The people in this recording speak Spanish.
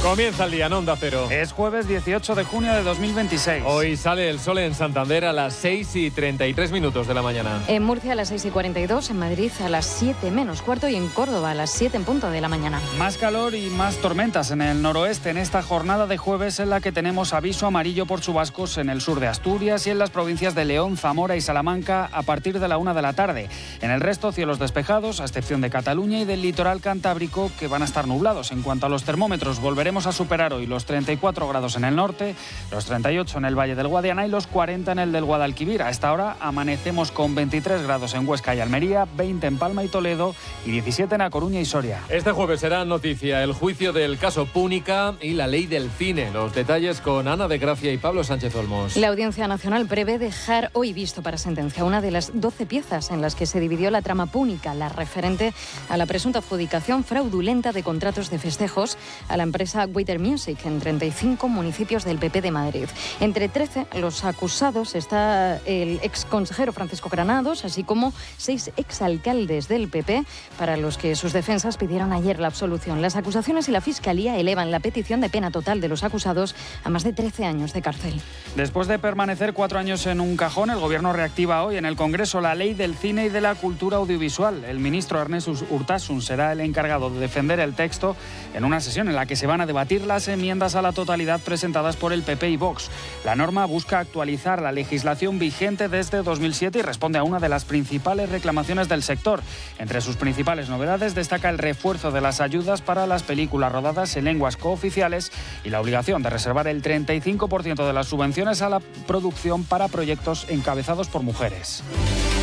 Comienza el día en Onda Cero. Es jueves 18 de junio de 2026. Hoy sale el sol en Santander a las 6:33 de la mañana. En Murcia a las 6:42, en Madrid a las 7 menos cuarto y en Córdoba a las 7 en punto de la mañana. Más calor y más tormentas en el noroeste en esta jornada de jueves en la que tenemos aviso amarillo por chubascos en el sur de Asturias y en las provincias de León, Zamora y Salamanca a partir de la 1 de la tarde. En el resto, cielos despejados, a excepción de Cataluña y del litoral cantábrico, que van a estar nublados. En cuanto a los termómetros, volveremos a superar hoy los 34 grados en el norte, los 38 en el Valle del Guadiana y los 40 en el del Guadalquivir. A esta hora amanecemos con 23 grados en Huesca y Almería, 20 en Palma y Toledo y 17 en A Coruña y Soria. Este jueves será noticia el juicio del caso Púnica y la ley del cine. Los detalles con Ana de Gracia y Pablo Sánchez Olmos. La Audiencia Nacional prevé dejar hoy visto para sentencia una de las 12 piezas en las que se dividió la trama Púnica, la referente a la presunta adjudicación fraudulenta de contratos de festejos a la empresa Waiter Music en 35 municipios del PP de Madrid. Entre 13 los acusados está el exconsejero Francisco Granados, así como 6 exalcaldes del PP, para los que sus defensas pidieron ayer la absolución. Las acusaciones y la Fiscalía elevan la petición de pena total de los acusados a más de 13 años de cárcel. Después de permanecer 4 años en un cajón, el Gobierno reactiva hoy en el Congreso la ley del cine y de la cultura audiovisual. El ministro Ernest Urtasun será el encargado de defender el texto en una sesión en la que se van a debatir las enmiendas a la totalidad presentadas por el PP y Vox. La norma busca actualizar la legislación vigente desde 2007 y responde a una de las principales reclamaciones del sector. Entre sus principales novedades destaca el refuerzo de las ayudas para las películas rodadas en lenguas cooficiales y la obligación de reservar el 35% de las subvenciones a la producción para proyectos encabezados por mujeres.